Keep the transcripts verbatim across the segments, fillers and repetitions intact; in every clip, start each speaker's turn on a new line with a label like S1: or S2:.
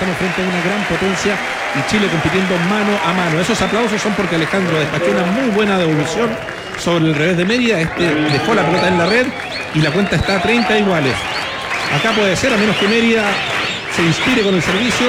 S1: estamos frente a una gran potencia y Chile compitiendo mano a mano. Esos aplausos son porque Alejandro despachó una muy buena devolución sobre el revés de Mérida. Este dejó la pelota en la red y la cuenta está a treinta iguales. Acá puede ser, a menos que Mérida se inspire con el servicio.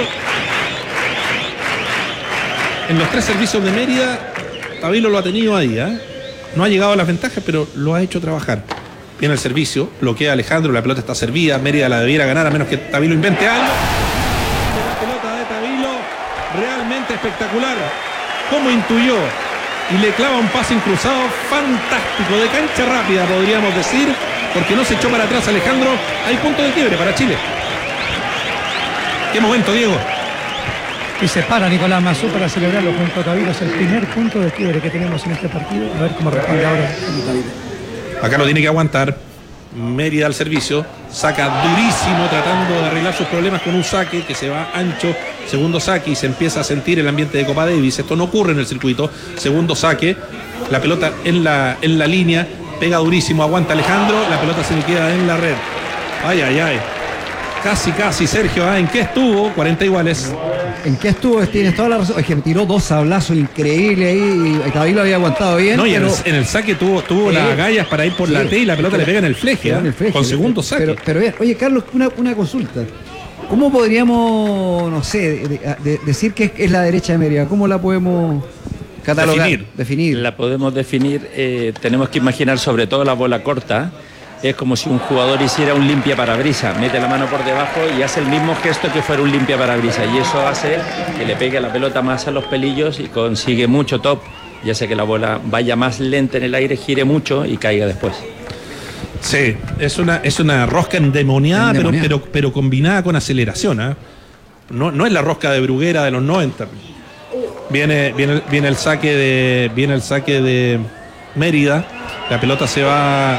S1: En los tres servicios de Mérida, Tavilo lo ha tenido ahí, ¿eh? No ha llegado a las ventajas, pero lo ha hecho trabajar. Viene el servicio, bloquea a Alejandro, la pelota está servida, Mérida la debiera ganar a menos que Tavilo invente algo. La pelota de Tavilo, realmente espectacular. Como intuyó y le clava un pase cruzado fantástico, de cancha rápida podríamos decir, porque no se echó para atrás Alejandro. Hay punto de quiebre para Chile. Qué momento, Diego.
S2: Y se para Nicolás Massú para celebrarlo junto a Tavilo. Es el primer punto de quiebre que tenemos en este partido. A ver cómo responde ahora Tavilo.
S1: Acá lo tiene que aguantar. Mérida al servicio. Saca durísimo tratando de arreglar sus problemas con un saque que se va ancho. Segundo saque y se empieza a sentir el ambiente de Copa Davis. Esto no ocurre en el circuito. Segundo saque. La pelota en la, en la línea. Pega durísimo. Aguanta Alejandro. La pelota se le queda en la red. Ay, ay, ay. Casi, casi, Sergio. ¿Ah? ¿En qué estuvo? cuarenta iguales.
S3: ¿En qué estuvo? Tienes toda la razón. Es que me tiró dos sablazos increíbles ahí. Y Tavilo había aguantado bien.
S1: No, y
S3: pero...
S1: en, el, en el saque tuvo, tuvo eh, las agallas para ir por sí, la T y la pelota le pega en el fleje. ¿eh? En el fleje con segundo saque.
S3: Pero, pero bien, oye, Carlos, una, una consulta. ¿Cómo podríamos, no sé, de, de, de, decir que es la derecha de Mérida? ¿Cómo la podemos catalogar?
S4: Definir. definir. La podemos definir. Eh, tenemos que imaginar sobre todo la bola corta. Es como si un jugador hiciera un limpia parabrisa, mete la mano por debajo y hace el mismo gesto que fuera un limpia parabrisa, y eso hace que le pegue la pelota más a los pelillos y consigue mucho top, y hace que la bola vaya más lenta en el aire, gire mucho y caiga después.
S1: Sí, es una, es una rosca endemoniada, endemoniada. Pero, pero, pero combinada con aceleración, ¿eh? No, no es la rosca de Bruguera de los noventa. Viene, viene, viene el saque de. Viene el saque de Mérida. La pelota se va.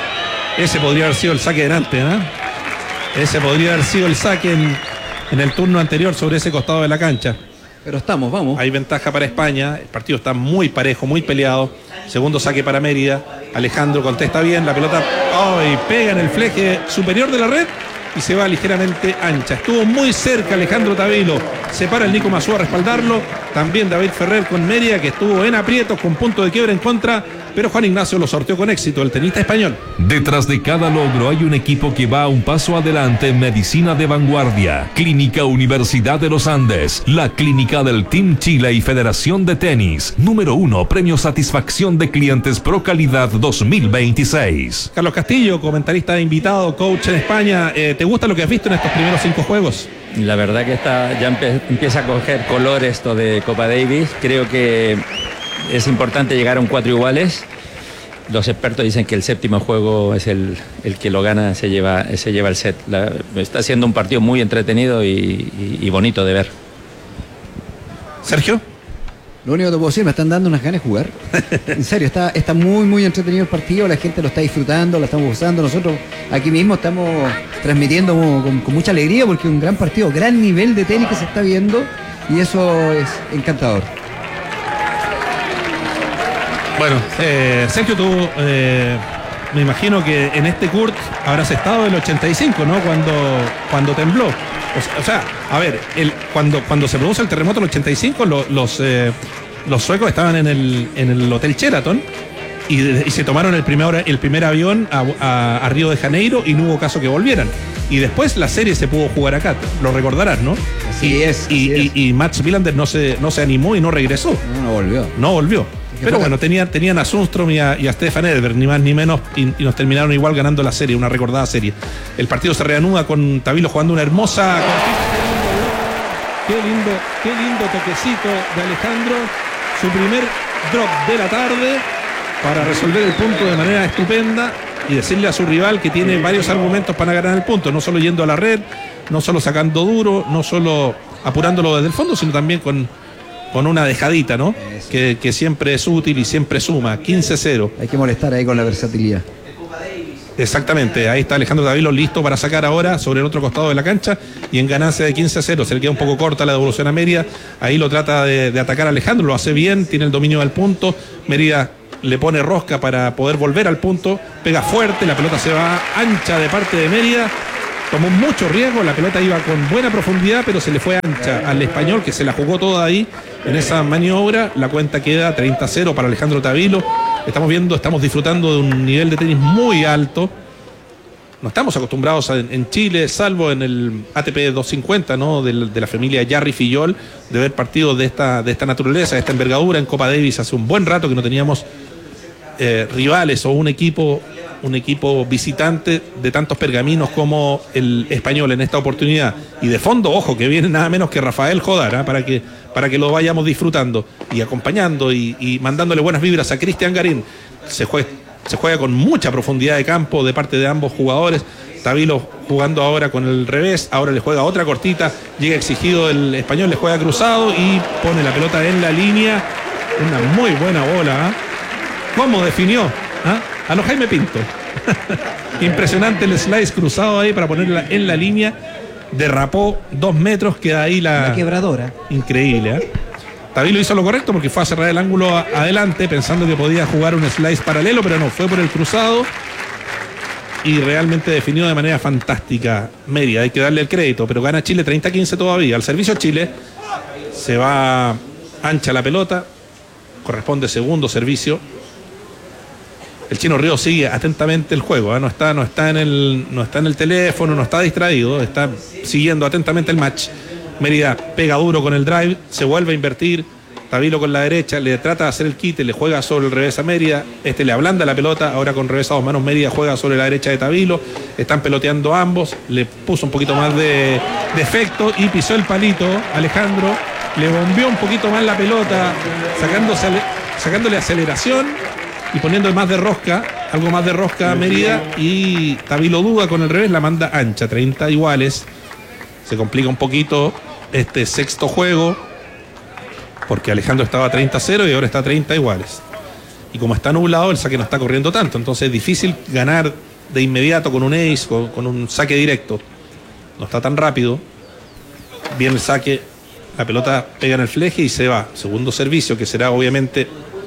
S1: Ese podría haber sido el saque delante, ¿no? Ese podría haber sido el saque en, en el turno anterior sobre ese costado de la cancha.
S3: Pero estamos, vamos.
S1: Hay ventaja para España. El partido está muy parejo, muy peleado. Segundo saque para Mérida. Alejandro contesta bien. La pelota oh, y pega en el fleje superior de la red y se va ligeramente ancha. Estuvo muy cerca Alejandro Tavilo. Se para el Nico Massú a respaldarlo. También David Ferrer con Mérida, que estuvo en aprietos con punto de quiebre en contra. Pero Juan Ignacio lo sorteó con éxito, el tenista español.
S5: Detrás de cada logro hay un equipo que va un paso adelante en medicina de vanguardia. Clínica Universidad de los Andes, la clínica del Team Chile y Federación de Tenis. Número uno, Premio Satisfacción de Clientes Pro Calidad dos mil veintiséis.
S1: Carlos Castillo, comentarista invitado, coach en España. Eh, ¿Te gusta lo que has visto en estos primeros cinco juegos?
S4: La verdad que está, ya empe- empieza a coger color esto de Copa Davis. Creo que es importante llegar a un cuatro iguales. Los expertos dicen que el séptimo juego es el, el que lo gana, se lleva, se lleva el set. La, está siendo un partido muy entretenido y, y, y bonito de ver.
S1: Sergio.
S3: Lo único que te puedo decir, me están dando unas ganas de jugar. En serio, está, está muy, muy entretenido el partido. La gente lo está disfrutando, lo estamos gozando. Nosotros aquí mismo estamos transmitiendo con, con mucha alegría porque es un gran partido, gran nivel de tenis que se está viendo y eso es encantador.
S1: Bueno, eh, Sergio, tú eh, me imagino que en este Kurt habrás estado en el ochenta y cinco, ¿no? Cuando, cuando tembló. O, o sea, a ver, el, cuando, cuando se produce el terremoto en el ochenta y cinco, lo, los, eh, los suecos estaban en el, en el Hotel Sheraton y, y se tomaron el primer, el primer avión a, a, a Río de Janeiro y no hubo caso que volvieran. Y después la serie se pudo jugar acá, lo recordarás, ¿no?
S3: Así
S1: y,
S3: es. Así
S1: y,
S3: es.
S1: Y, y Mats Wilander no se, no se animó y no regresó.
S3: No, no volvió.
S1: No volvió. Pero bueno, tenían, tenían a Sundström y a, y a Stefan Edberg, ni más ni menos, y, y nos terminaron igual ganando la serie, una recordada serie. El partido se reanuda con Tavilo jugando una hermosa... Qué lindo, qué lindo toquecito de Alejandro. Su primer drop de la tarde para resolver el punto de manera estupenda y decirle a su rival que tiene varios argumentos para ganar el punto, no solo yendo a la red, no solo sacando duro, no solo apurándolo desde el fondo, sino también con... con una dejadita, ¿no? Que, que siempre es útil y siempre suma. quince cero.
S3: Hay que molestar ahí con la versatilidad.
S1: Exactamente, ahí está Alejandro Tavilo listo para sacar ahora sobre el otro costado de la cancha y en ganancia de quince cero. Se le queda un poco corta la devolución a Mérida. Ahí lo trata de, de atacar Alejandro, lo hace bien, tiene el dominio del punto. Mérida le pone rosca para poder volver al punto, pega fuerte, la pelota se va ancha de parte de Mérida tomó mucho riesgo, la pelota iba con buena profundidad, pero se le fue ancha al español, que se la jugó toda ahí en esa maniobra. La cuenta queda treinta a cero para Alejandro Tavilo. Estamos viendo, estamos disfrutando de un nivel de tenis muy alto. No estamos acostumbrados a, en Chile, salvo en el A T P doscientos cincuenta, ¿no? de, de la familia Jarry Fillol, de ver partidos de esta, de esta naturaleza, de esta envergadura. En Copa Davis hace un buen rato que no teníamos eh, rivales o un equipo, un equipo visitante de tantos pergaminos como el español en esta oportunidad. Y de fondo, ojo, que viene nada menos que Rafael Jodar, ¿eh? para que, para que lo vayamos disfrutando y acompañando y, y mandándole buenas vibras a Cristian Garín. Se juega Se juega con mucha profundidad de campo de parte de ambos jugadores. Tavilo jugando ahora con el revés, ahora le juega otra cortita, llega exigido el español, le juega cruzado y pone la pelota en la línea. Una muy buena bola. ¿eh? ¿Cómo definió? ¿eh? A lo Jaime Pinto. Impresionante el slice cruzado ahí para ponerla en la línea. Derrapó dos metros, queda ahí la...
S3: La quebradora.
S1: Increíble, ¿eh? Tavilo hizo lo correcto porque fue a cerrar el ángulo a, adelante pensando que podía jugar un slice paralelo, pero no, fue por el cruzado y realmente definió de manera fantástica Mérida. Hay que darle el crédito, pero gana Chile treinta a quince todavía. Al servicio Chile se va ancha la pelota, corresponde segundo servicio. El Chino Ríos sigue atentamente el juego, ¿eh? no, está, no, está en el, no está en el teléfono, no está distraído, está siguiendo atentamente el match. Mérida pega duro con el drive, se vuelve a invertir. Tavilo con la derecha, le trata de hacer el quite, le juega sobre el revés a Mérida. Este le ablanda la pelota, ahora con revés a dos manos Mérida juega sobre la derecha de Tavilo. Están peloteando ambos, le puso un poquito más de, de efecto y pisó el palito. Alejandro le bombeó un poquito más la pelota, sacándose, sacándole aceleración y poniendo más de rosca, algo más de rosca a Mérida. Y Tavilo duda con el revés, la manda ancha, treinta iguales. Se complica un poquito este sexto juego porque Alejandro estaba treinta a cero y ahora está treinta iguales. Y como está nublado, el saque no está corriendo tanto, entonces es difícil ganar de inmediato con un ace, con, con un saque directo. No está tan rápido. Viene el saque, la pelota pega en el fleje y se va. Segundo servicio, que será obviamente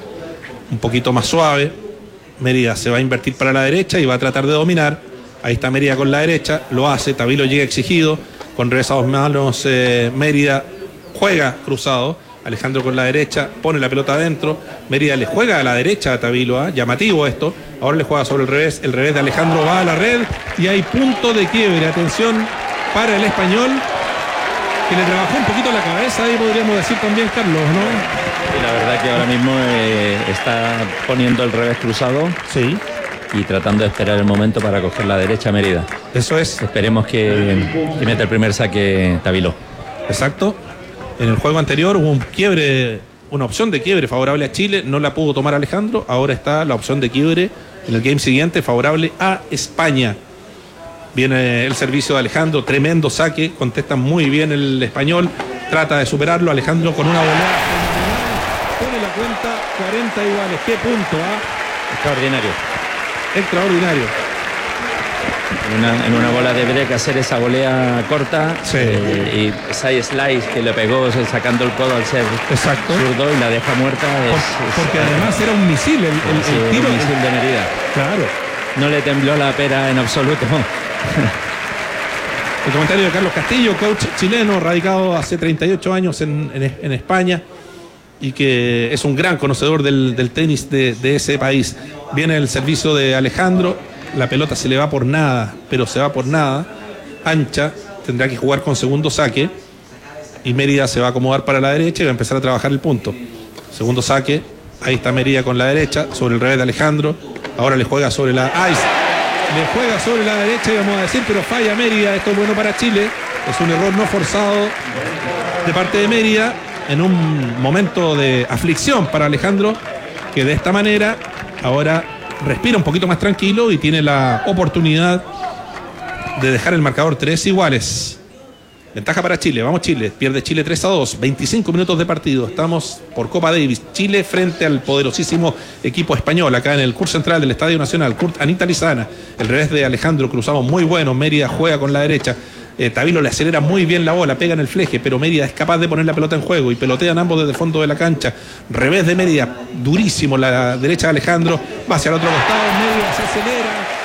S1: un poquito más suave. Mérida se va a invertir para la derecha y va a tratar de dominar. Ahí está Mérida con la derecha, lo hace, Tavilo llega exigido. Con revés a dos manos, eh, Mérida juega cruzado. Alejandro con la derecha, pone la pelota adentro. Mérida le juega a la derecha a Tavilo, ¿eh? Llamativo esto. Ahora le juega sobre el revés. El revés de Alejandro va a la red y hay punto de quiebre. Atención para el español, que le trabajó un poquito la cabeza, ahí podríamos decir también, Carlos, ¿no?
S4: Y la verdad que ahora mismo eh, está poniendo el revés cruzado.
S1: Sí.
S4: Y tratando de esperar el momento para coger la derecha Mérida.
S1: Eso es.
S4: Esperemos que, que meta el primer saque Tavilo.
S1: Exacto. En el juego anterior hubo un quiebre, una opción de quiebre favorable a Chile, no la pudo tomar Alejandro, ahora está la opción de quiebre en el game siguiente favorable a España. Viene el servicio de Alejandro, tremendo saque, contesta muy bien el español, trata de superarlo, Alejandro con una volea, pone la cuenta cuarenta iguales. ¿Qué punto? ¿ah?
S4: Extraordinario.
S1: Extraordinario.
S4: En una, en una bola de break hacer esa volea corta,
S1: sí.
S4: eh, y side slice que le pegó sacando el codo al ser
S1: exacto.
S4: zurdo y la deja muerta. Es,
S1: Por,
S4: es,
S1: porque
S4: es,
S1: además era un misil, el, el,
S4: sí,
S1: el tiro.
S4: Un misil de Mérida.
S1: Claro.
S4: No le tembló la pera en absoluto.
S1: El comentario de Carlos Castillo, coach chileno, radicado hace treinta y ocho años en, en, en España y que es un gran conocedor del, del tenis de, de ese país. Viene el servicio de Alejandro, la pelota se le va por nada, pero se va por nada, ancha, tendrá que jugar con segundo saque y Mérida se va a acomodar para la derecha y va a empezar a trabajar el punto. Segundo saque, ahí está Mérida con la derecha, sobre el revés de Alejandro, ahora le juega sobre la... ¡Ay! Le juega sobre la derecha y vamos a decir, pero falla Mérida. Esto es bueno para Chile, es un error no forzado de parte de Mérida en un momento de aflicción para Alejandro, que de esta manera ahora respira un poquito más tranquilo y tiene la oportunidad de dejar el marcador tres iguales. Ventaja para Chile, vamos Chile, pierde Chile tres a dos, veinticinco minutos de partido, estamos por Copa Davis, Chile frente al poderosísimo equipo español, acá en el curso central del Estadio Nacional, Kurt Anita Lizana, el revés de Alejandro, cruzamos muy bueno, Mérida juega con la derecha, eh, Tavilo le acelera muy bien la bola, pega en el fleje, pero Mérida es capaz de poner la pelota en juego y pelotean ambos desde el fondo de la cancha, revés de Mérida, durísimo, la derecha de Alejandro, va hacia el otro costado, Mérida se acelera,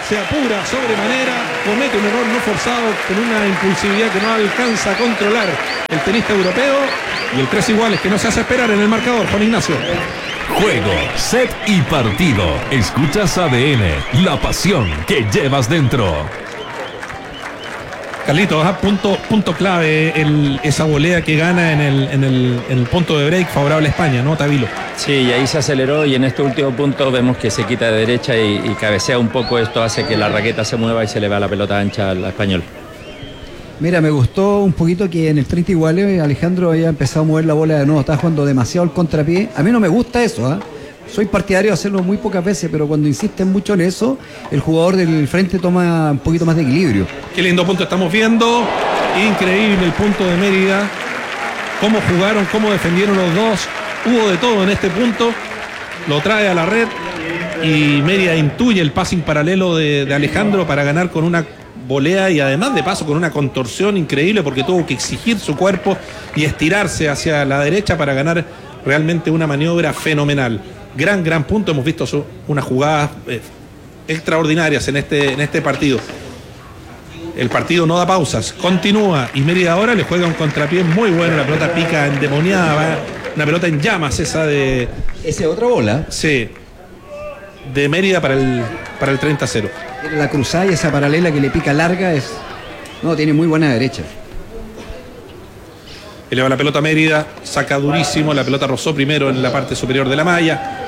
S1: se apura sobremanera, comete un error no forzado con una impulsividad que no alcanza a controlar el tenista europeo, y el tres iguales que no se hace esperar en el marcador. Juan Ignacio.
S5: Juego, set y partido. Escuchas A D N, la pasión que llevas dentro.
S1: Carlitos, ¿ah? punto, punto clave el, esa volea que gana en el, en, el, en el punto de break favorable a España, ¿no, Tavilo?
S4: Sí, y ahí se aceleró, y en este último punto vemos que se quita de derecha y, y cabecea un poco. Esto hace que la raqueta se mueva y se le va la pelota ancha al español.
S3: Mira, me gustó un poquito que en el treinta iguales Alejandro haya empezado a mover la bola de nuevo, estaba jugando demasiado el contrapié. A mí no me gusta eso, ¿eh? Soy partidario de hacerlo muy pocas veces, pero cuando insisten mucho en eso, el jugador del frente toma un poquito más de equilibrio.
S1: Qué lindo punto estamos viendo. Increíble el punto de Mérida. Cómo jugaron, cómo defendieron los dos. Hubo de todo en este punto. Lo trae a la red y Mérida intuye el passing paralelo de, de Alejandro para ganar con una volea, y además de paso con una contorsión increíble, porque tuvo que exigir su cuerpo y estirarse hacia la derecha para ganar realmente una maniobra fenomenal. Gran, gran punto. Hemos visto su, unas jugadas eh, extraordinarias en este, en este partido. El partido no da pausas, continúa, y Mérida ahora le juega un contrapié muy bueno. La pelota pica endemoniada, va, una pelota en llamas esa de...
S3: Esa es otra bola.
S1: Sí, de Mérida para el, para el treinta a cero.
S3: La cruzada y esa paralela que le pica larga es... No, tiene muy buena derecha.
S1: Eleva la pelota Mérida, saca durísimo, la pelota rozó primero en la parte superior de la malla.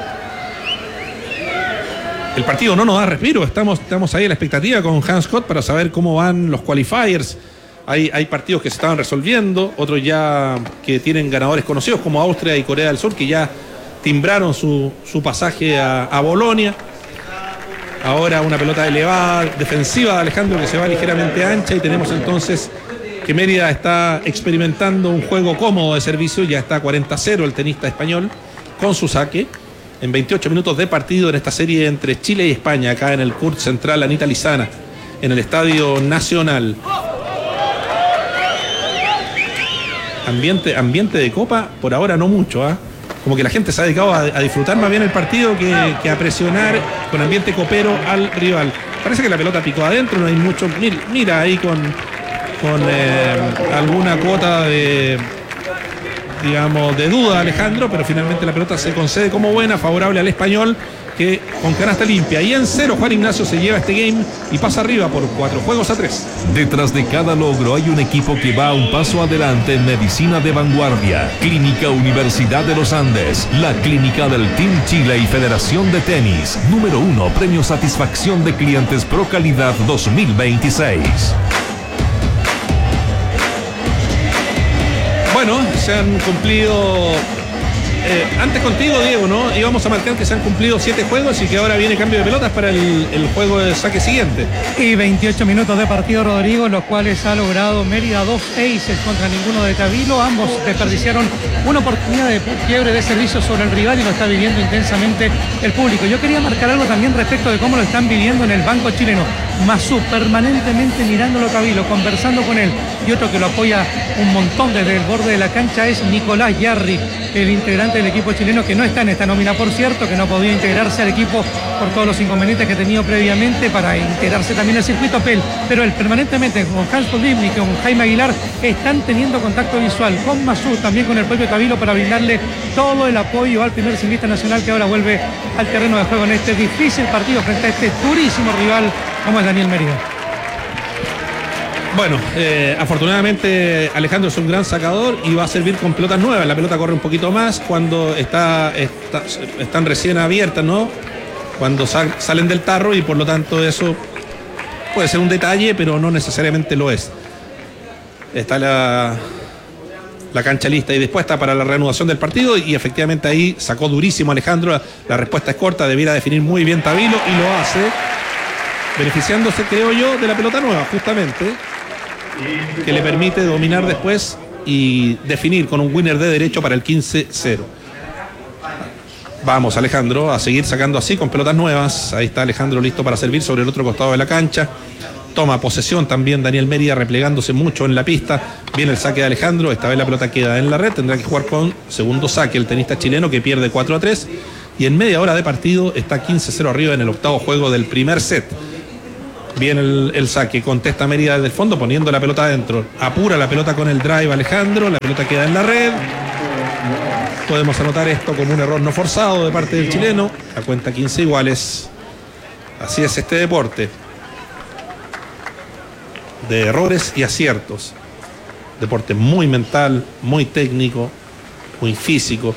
S1: El partido no nos da respiro, estamos, estamos ahí a la expectativa con Hans Scott para saber cómo van los qualifiers. Hay, hay partidos que se estaban resolviendo, otros ya que tienen ganadores conocidos como Austria y Corea del Sur, que ya timbraron su, su pasaje a, a Bolonia. Ahora una pelota elevada, defensiva de Alejandro, que se va ligeramente ancha, y tenemos entonces que Mérida está experimentando un juego cómodo de servicio. Ya está cuarenta a cero el tenista español con su saque en veintiocho minutos de partido en esta serie entre Chile y España, acá en el C U R T Central Anita Lizana, en el Estadio Nacional. Ambiente, ambiente de copa, por ahora no mucho, ¿ah? ¿eh? Como que la gente se ha dedicado a, a disfrutar más bien el partido que, que a presionar con ambiente copero al rival. Parece que la pelota picó adentro, no hay mucho. Mira, mira ahí con, con eh, alguna cuota de, digamos, de duda Alejandro, pero finalmente la pelota se concede como buena, favorable al español, que con canasta limpia y en cero Juan Ignacio se lleva este game y pasa arriba por cuatro juegos a tres.
S5: Detrás de cada logro hay un equipo que va un paso adelante en medicina de vanguardia. Clínica Universidad de los Andes, la clínica del Team Chile y Federación de Tenis. Número uno, Premio Satisfacción de Clientes Pro Calidad dos mil veintiséis.
S1: Bueno, se han cumplido... Eh, antes contigo, Diego, ¿no? Íbamos a marcar que se han cumplido siete juegos y que ahora viene cambio de pelotas para el, el juego de saque siguiente.
S2: Y veintiocho minutos de partido, Rodrigo, los cuales ha logrado Mérida dos aces contra ninguno de Tavilo. Ambos desperdiciaron una oportunidad de quiebre de servicio sobre el rival y lo está viviendo intensamente el público. Yo quería marcar algo también respecto de cómo lo están viviendo en el banco chileno. Masú permanentemente mirándolo a Tavilo, conversando con él, y otro que lo apoya un montón desde el borde de la cancha es Nicolás Yarri, el integrante del equipo chileno que no está en esta nómina, por cierto, que no podía integrarse al equipo por todos los inconvenientes que ha tenido previamente para integrarse también al circuito P E L, pero él permanentemente con Hans Podlivny y con Jaime Aguilar están teniendo contacto visual con Masú, también con el propio Tavilo, para brindarle todo el apoyo al primer ciclista nacional que ahora vuelve al terreno de juego en este difícil partido frente a este durísimo rival como es Daniel Mérida.
S1: Bueno, eh, afortunadamente Alejandro es un gran sacador y va a servir con pelotas nuevas. La pelota corre un poquito más cuando está, está están recién abiertas, ¿no? Cuando sal, salen del tarro, y por lo tanto eso puede ser un detalle, pero no necesariamente lo es. Está la, la cancha lista y dispuesta para la reanudación del partido, y efectivamente ahí sacó durísimo Alejandro. La respuesta es corta, debiera definir muy bien Tavilo y lo hace, beneficiándose, creo yo, de la pelota nueva, justamente, que le permite dominar después y definir con un winner de derecho para el quince cero. Vamos, Alejandro, a seguir sacando así con pelotas nuevas. Ahí está Alejandro listo para servir sobre el otro costado de la cancha. Toma posesión también Daniel Mérida, replegándose mucho en la pista. Viene el saque de Alejandro, esta vez la pelota queda en la red. Tendrá que jugar con segundo saque el tenista chileno, que pierde cuatro a tres. Y en media hora de partido está quince cero arriba en el octavo juego del primer set. Viene el, el saque, contesta Mérida desde el fondo poniendo la pelota adentro. Apura la pelota con el drive Alejandro, la pelota queda en la red. Podemos anotar esto como un error no forzado de parte del chileno. La cuenta quince iguales. Así es este deporte. De errores y aciertos. Deporte muy mental, muy técnico, muy físico.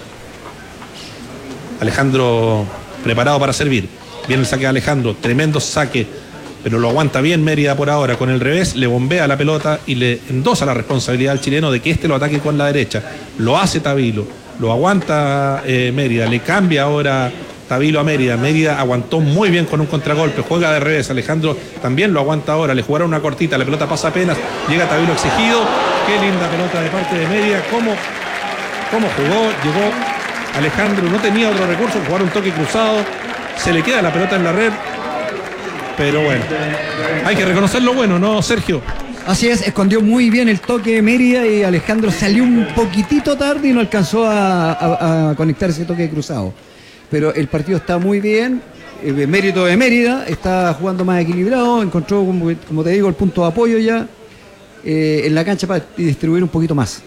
S1: Alejandro preparado para servir. Viene el saque de Alejandro, tremendo saque, pero lo aguanta bien Mérida por ahora. Con el revés le bombea la pelota y le endosa la responsabilidad al chileno de que este lo ataque con la derecha. Lo hace Tavilo, lo aguanta eh, Mérida, le cambia ahora Tavilo a Mérida. Mérida aguantó muy bien con un contragolpe, juega de revés. Alejandro también lo aguanta ahora, le jugaron una cortita, la pelota pasa apenas, llega Tavilo exigido. Qué linda pelota de parte de Mérida, cómo, cómo jugó, llegó Alejandro, no tenía otro recurso, jugar un toque cruzado, se le queda la pelota en la red, pero bueno, hay que reconocer lo bueno, ¿no, Sergio?
S3: Así es, escondió muy bien el toque de Mérida y Alejandro salió un poquitito tarde y no alcanzó a, a, a conectar ese toque cruzado. Pero el partido está muy bien, eh, mérito de Mérida, está jugando más equilibrado, encontró, como, como te digo, el punto de apoyo ya eh, en la cancha para distribuir un poquito más.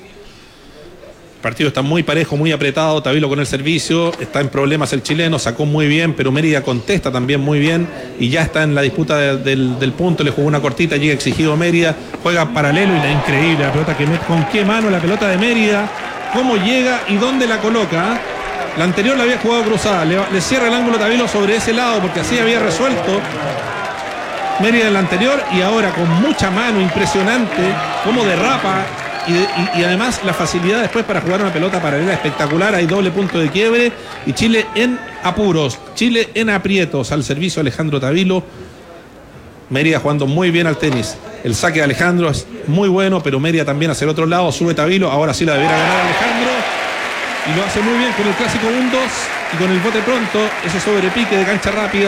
S1: El partido está muy parejo, muy apretado. Tavilo con el servicio, está en problemas el chileno, sacó muy bien, pero Mérida contesta también muy bien y ya está en la disputa de, del, del punto. Le jugó una cortita, llega exigido Mérida, juega paralelo y la increíble la pelota que mete. Con qué mano la pelota de Mérida, cómo llega y dónde la coloca. La anterior la había jugado cruzada, le, le cierra el ángulo Tavilo sobre ese lado porque así había resuelto Mérida en la anterior, y ahora con mucha mano, impresionante cómo derrapa. Y, y, y además la facilidad después para jugar una pelota paralela espectacular. Hay doble punto de quiebre y Chile en apuros, Chile en aprietos. Al servicio Alejandro Tavilo. Mérida jugando muy bien al tenis. El saque de Alejandro es muy bueno, pero Mérida también hacia el otro lado. Sube Tavilo, ahora sí la debiera ganar Alejandro y lo hace muy bien con el clásico un dos y con el bote pronto, ese sobrepique de cancha rápida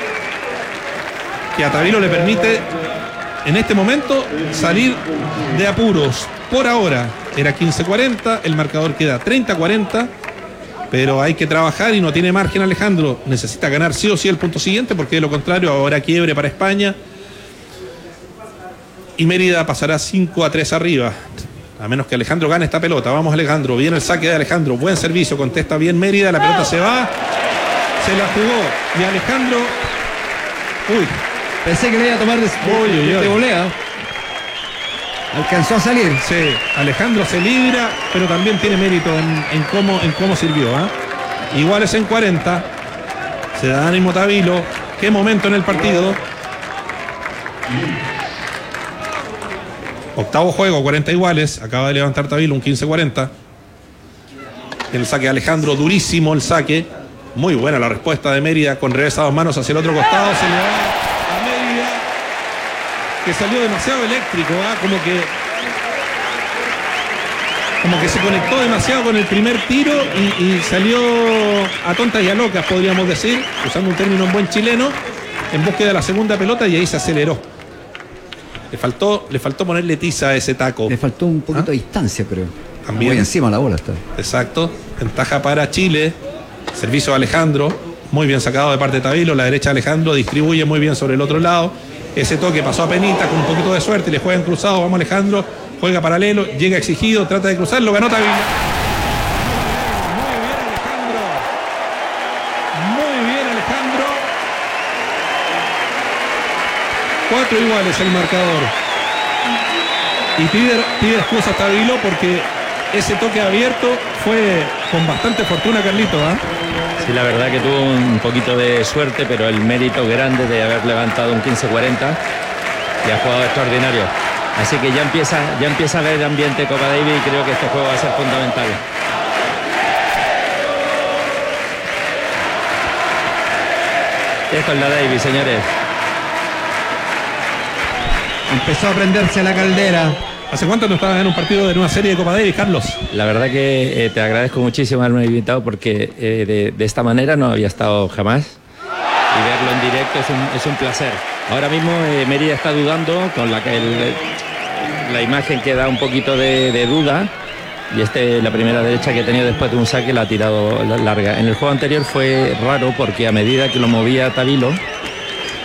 S1: que a Tavilo le permite en este momento salir de apuros. Por ahora era quince cuarenta, el marcador queda treinta cuarenta, pero hay que trabajar y no tiene margen Alejandro. Necesita ganar sí o sí el punto siguiente, porque de lo contrario ahora quiebre para España. Y Mérida pasará cinco a tres arriba, a menos que Alejandro gane esta pelota. Vamos Alejandro, viene el saque de Alejandro, buen servicio, contesta bien Mérida, la pelota se va, se la jugó y Alejandro... Uy,
S3: pensé que le iba a tomar de,
S1: uy, uy,
S3: de,
S1: uy.
S3: de volea. Alcanzó a salir.
S1: Sí, Alejandro se libra, pero también tiene mérito en, en, cómo, en cómo sirvió. ¿eh? Iguales en cuarenta. Se da ánimo Tavilo. Qué momento en el partido. Octavo juego, cuarenta iguales. Acaba de levantar Tavilo un quince cuarenta. El saque de Alejandro, durísimo el saque. Muy buena la respuesta de Mérida, con revés a dos manos hacia el otro costado. Se le va que salió demasiado eléctrico, ¿eh? como que como que se conectó demasiado con el primer tiro y, y salió a tontas y a locas, podríamos decir, usando un término en buen chileno, en búsqueda de la segunda pelota, y ahí se aceleró. Le faltó, le faltó ponerle tiza a ese taco.
S3: Le faltó un poquito
S1: ¿Ah?
S3: de distancia, creo.
S1: También.
S3: Muy encima la bola está.
S1: Exacto. Ventaja para Chile. Servicio de Alejandro. Muy bien sacado de parte de Tavilo. La derecha de Alejandro distribuye muy bien sobre el otro lado. Ese toque pasó a penita con un poquito de suerte y le juegan cruzado. Vamos Alejandro, juega paralelo, llega exigido, trata de cruzarlo, ganó Tavilo. Muy bien Alejandro. Muy bien Alejandro. Cuatro iguales el marcador. Y pide, pide excusas a Tavilo porque ese toque abierto fue con bastante fortuna, Carlito, ¿eh?
S4: Sí, la verdad que tuvo un poquito de suerte, pero el mérito grande de haber levantado un quince cuarenta y ha jugado extraordinario. Así que ya empieza, ya empieza a ver el ambiente Copa Davis y creo que este juego va a ser fundamental. Esto es la Davis, señores.
S3: Empezó a prenderse la caldera.
S1: ¿Hace cuánto no estabas en un partido de una serie de Copa Davis, Carlos?
S4: La verdad que eh, te agradezco muchísimo haberme invitado porque eh, de, de esta manera no había estado jamás. Y verlo en directo es un, es un placer. Ahora mismo eh, Mérida está dudando, con la, el, la imagen que da un poquito de, de duda. Y este, la primera derecha que ha tenido después de un saque la ha tirado larga. En el juego anterior fue raro porque a medida que lo movía Tavilo,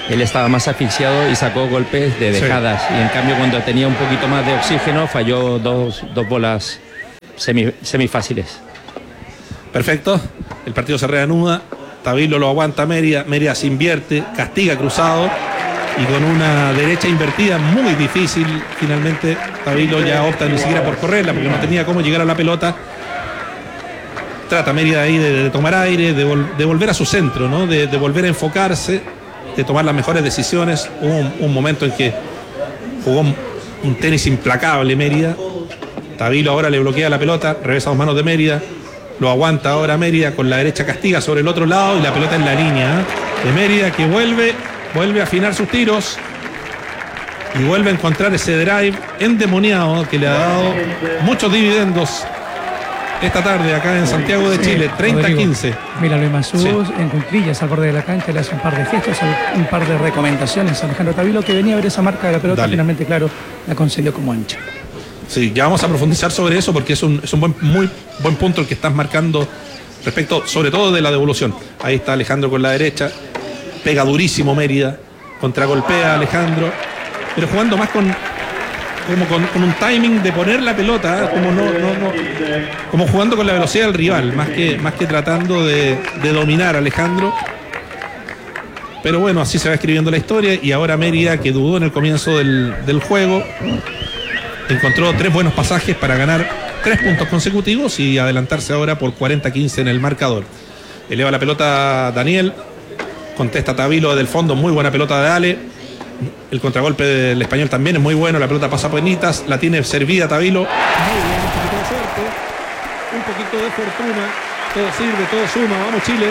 S4: él estaba más asfixiado y sacó golpes de dejadas. Sí. Y en cambio, cuando tenía un poquito más de oxígeno, falló dos, dos bolas semi, semifáciles.
S1: Perfecto. El partido se reanuda. Tavilo lo aguanta Mérida. Mérida se invierte, castiga cruzado. Y con una derecha invertida muy difícil, finalmente Tavilo ya opta ni siquiera por correrla porque no tenía cómo llegar a la pelota. Trata Mérida ahí de, de tomar aire, de, vol, de volver a su centro, ¿no? de, de volver a enfocarse, de tomar las mejores decisiones. Hubo un, un momento en que jugó un, un tenis implacable Mérida. Tavilo ahora le bloquea la pelota, regresa a dos manos de Mérida, lo aguanta ahora Mérida, con la derecha castiga sobre el otro lado y la pelota en la línea de Mérida, que vuelve, vuelve a afinar sus tiros y vuelve a encontrar ese drive endemoniado que le ha dado muchos dividendos esta tarde acá en Santiago de Chile. Treinta a quince.
S2: Mira, Luis Masús, sí, en cunclillas al borde de la cancha, le hace un par de gestos, un par de recomendaciones a Alejandro Tavilo, que venía a ver esa marca de la pelota. Dale. Finalmente, claro, la concedió como ancha.
S1: Sí, ya vamos a profundizar sobre eso porque es un, es un buen, muy buen punto el que estás marcando respecto, sobre todo, de la devolución. Ahí está Alejandro con la derecha, pega durísimo Mérida, contragolpea a Alejandro, pero jugando más con como con, con un timing de poner la pelota, ¿eh? como no, no, no, como jugando con la velocidad del rival, más que, más que tratando de, de dominar a Alejandro. Pero bueno, así se va escribiendo la historia. Y ahora Mérida, que dudó en el comienzo del, del juego, encontró tres buenos pasajes para ganar tres puntos consecutivos y adelantarse ahora por cuarenta a quince en el marcador. Eleva la pelota Daniel, contesta Tavilo del fondo, muy buena pelota de Ale. El contragolpe del Español también es muy bueno, la pelota pasa a Penitas, la tiene servida Tavilo. Muy bien, un poquito de suerte, un poquito de fortuna, todo sirve, todo suma, vamos Chile.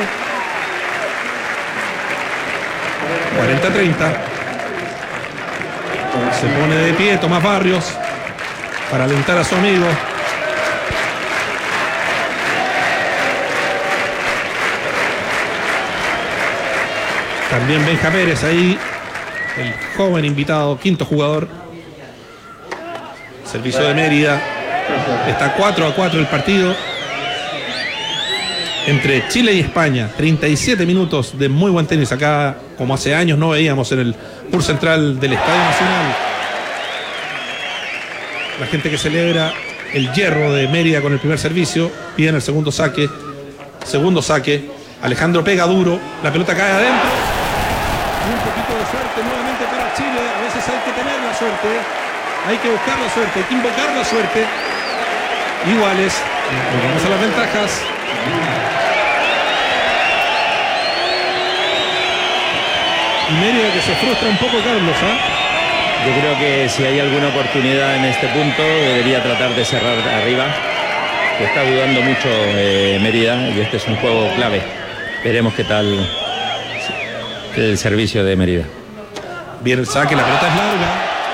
S1: cuarenta a treinta. Se pone de pie Tomás Barrios para alentar a su amigo. También Benja Pérez ahí, el joven invitado, quinto jugador. Servicio de Mérida. Está cuatro a cuatro el partido entre Chile y España. treinta y siete minutos de muy buen tenis acá, como hace años no veíamos en el Pool Central del Estadio Nacional. La gente que celebra el hierro de Mérida con el primer servicio. Piden el segundo saque. Segundo saque. Alejandro pega duro. La pelota cae adentro. Un poquito de suerte nuevamente para Chile. A veces hay que tener la suerte. Hay que buscar la suerte. Hay que invocar la suerte. Iguales. Vamos a las ventajas. Y Mérida que se frustra un poco, Carlos, ¿ah? ¿eh?
S4: Yo creo que si hay alguna oportunidad en este punto debería tratar de cerrar arriba. Está dudando mucho eh, Mérida y este es un juego clave. Veremos qué tal el servicio de Mérida.
S1: Bien el saque, la pelota es larga.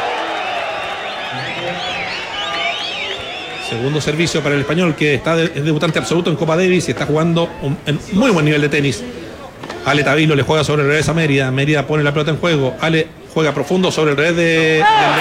S1: Segundo servicio para el Español, que está de, es debutante absoluto en Copa Davis y está jugando un, en muy buen nivel de tenis. Ale Tavilo le juega sobre el revés a Mérida. Mérida pone la pelota en juego. Ale juega profundo sobre el revés de... de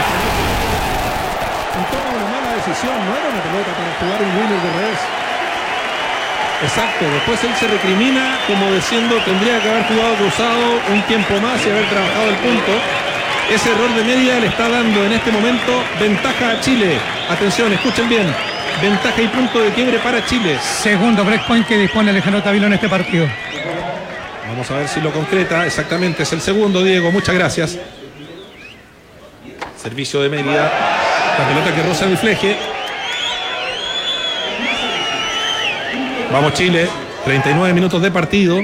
S1: toma una mala decisión. No era una pelota para jugar un winner de revés. Exacto. Después él se recrimina como diciendo tendría que haber jugado cruzado un tiempo más y haber trabajado el punto. Ese error de Mérida le está dando en este momento ventaja a Chile. Atención, escuchen bien. Ventaja y punto de quiebre para Chile.
S2: Segundo breakpoint que dispone Alejandro Tavilo en este partido.
S1: Vamos a ver si lo concreta. Exactamente, es el segundo, Diego. Muchas gracias. Servicio de Mérida. La pelota que roza el fleje. Vamos Chile. treinta y nueve minutos de partido.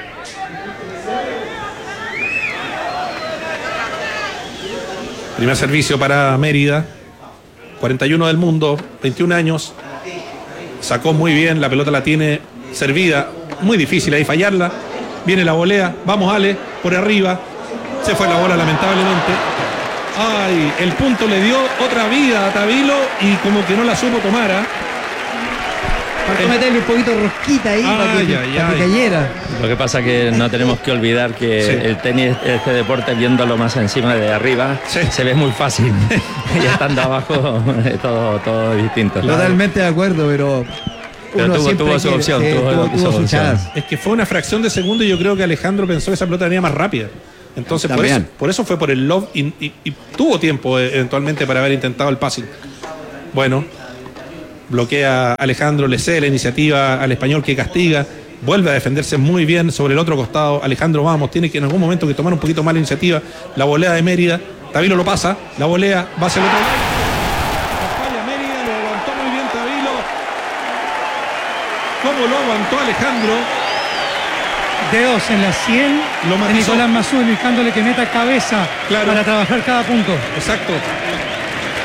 S1: Primer servicio para Mérida. cuarenta y uno del mundo. veintiún años. Sacó muy bien. La pelota la tiene servida. Muy difícil ahí fallarla. Viene la volea, vamos Ale, por arriba. Se fue la bola lamentablemente. Ay, el punto le dio otra vida a Tavilo y como que no la supo tomar. ¿eh?
S3: Para el... meterle un poquito de rosquita ahí ay, para, que, ay, para que cayera.
S4: Lo que pasa que no tenemos que olvidar que sí. el tenis, este deporte, viéndolo más encima de arriba, sí. se ve muy fácil. Y estando abajo, todo, todo distinto.
S3: Totalmente de acuerdo, pero...
S4: Pero tuvo, tuvo su opción,
S3: eh,
S4: tuvo,
S3: tuvo,
S4: tuvo
S3: tuvo
S4: su opción.
S1: Es que fue una fracción de segundo y yo creo que Alejandro pensó que esa pelota venía más rápida. Entonces, por eso, por eso fue por el lob y, y, y tuvo tiempo eh, eventualmente para haber intentado el passing. Bueno, bloquea Alejandro, le cede la iniciativa al español que castiga, vuelve a defenderse muy bien sobre el otro costado. Alejandro Vamos tiene que en algún momento que tomar un poquito más la iniciativa. La volea de Mérida, Tavilo lo pasa, la volea, va hacia el otro lado. Falla Mérida, lo aguantó muy bien Tavilo. ¿Cómo lo aguantó Alejandro?
S2: Dedos en la sien
S1: Lo
S2: de Nicolás Mazú, indicándole que meta cabeza, claro, para trabajar cada punto.
S1: Exacto.